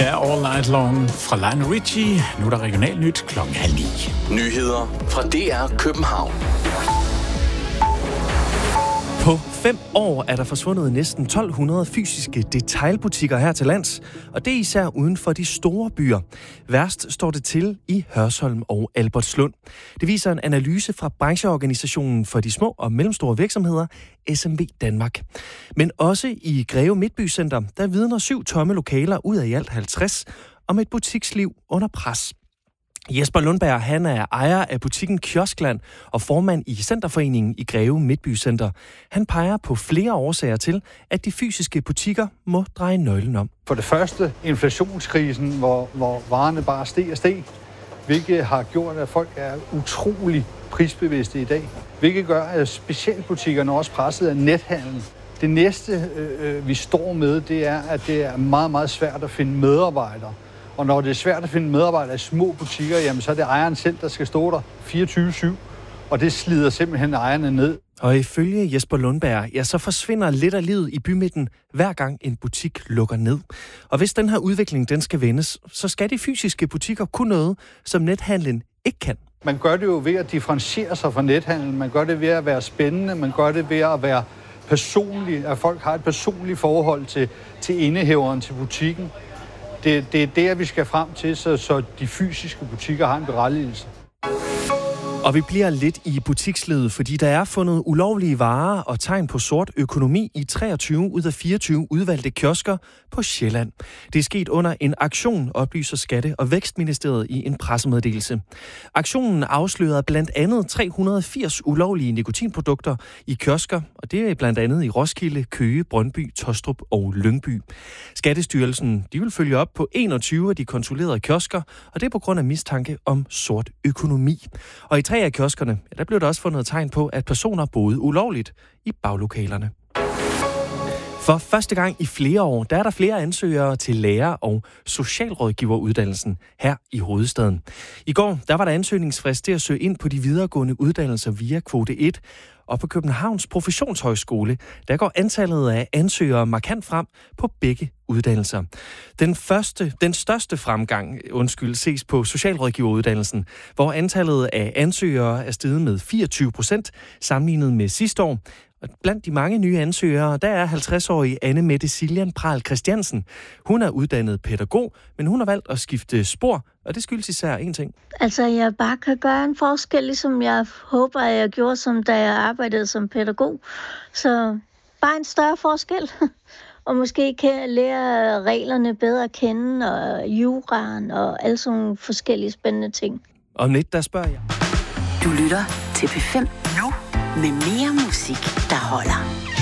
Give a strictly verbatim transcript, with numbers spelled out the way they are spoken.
Ja, All Night Long fra Lionel Richie. Nu er der regional nyt klokken halv ni. Nyheder fra D R København. På fem år er der forsvundet næsten tolv hundrede fysiske detailbutikker her til lands, og det er især uden for de store byer. Værst står det til i Hørsholm og Albertslund. Det viser en analyse fra brancheorganisationen for de små og mellemstore virksomheder, S M V Danmark. Men også i Greve Midtbycenter, der vidner syv tomme lokaler ud af i alt halvtreds om et butiksliv under pres. Jesper Lundberg, han er ejer af butikken Kioskland og formand i Centerforeningen i Greve Midtbycenter. Han peger på flere årsager til, at de fysiske butikker må dreje nøglen om. For det første inflationskrisen, hvor, hvor varerne bare steg og steg, hvilket har gjort, at folk er utrolig prisbevidste i dag. Hvilket gør, at specialbutikkerne også presset af nethandlen. Det næste, øh, vi står med, det er, at det er meget, meget svært at finde medarbejdere. Og når det er svært at finde medarbejdere i små butikker, jamen så er det ejeren selv, der skal stå der fireogtyve syv, og det slider simpelthen ejerne ned. Og ifølge Jesper Lundberg, ja, så forsvinder lidt af livet i bymidten, hver gang en butik lukker ned. Og hvis den her udvikling, den skal vendes, så skal de fysiske butikker kunne noget, som nethandlen ikke kan. Man gør det jo ved at differentiere sig fra nethandlen, man gør det ved at være spændende, man gør det ved at være personlig, at folk har et personligt forhold til, til indehaveren, til butikken. Det, det er der, vi skal frem til, så, så de fysiske butikker har en berettigelse. Og vi bliver lidt i butiksledet, fordi der er fundet ulovlige varer og tegn på sort økonomi i treogtyve ud af fireogtyve udvalgte kiosker på Sjælland. Det er sket under en aktion, oplyser Skatte- og Vækstministeriet i en pressemeddelelse. Aktionen afslørede blandt andet tre hundrede og firs ulovlige nikotinprodukter i kiosker, og det er blandt andet i Roskilde, Køge, Brøndby, Tostrup og Lyngby. Skattestyrelsen, de vil følge op på enogtyve af de kontrollerede kiosker, og det er på grund af mistanke om sort økonomi. Og i tre af kioskerne, ja, der blev der også fundet tegn på, at personer boede ulovligt i baglokalerne. For første gang i flere år, der er der flere ansøgere til lærer- og socialrådgiveruddannelsen her i hovedstaden. I går, der var der ansøgningsfrist til at søge ind på de videregående uddannelser via kvote et, og på Københavns Professionshøjskole, der går antallet af ansøgere markant frem på begge uddannelser. Den første, den største fremgang, undskyld, ses på socialrådgiveruddannelsen, hvor antallet af ansøgere er steget med fireogtyve procent sammenlignet med sidste år. Og blandt de mange nye ansøgere, der er halvtreds-årige Anne Mette Siljan Pral Christiansen. Hun er uddannet pædagog, men hun har valgt at skifte spor, og det skyldes især en ting. Altså, jeg bare kan gøre en forskel, ligesom jeg håber, at jeg gjorde, som da jeg arbejdede som pædagog. Så bare en større forskel. Og måske kan lære reglerne bedre at kende, og juraen, og alle sådan nogle forskellige spændende ting. Og net, der spørger jeg. Du lytter til P fem nu med mere musik, der holder.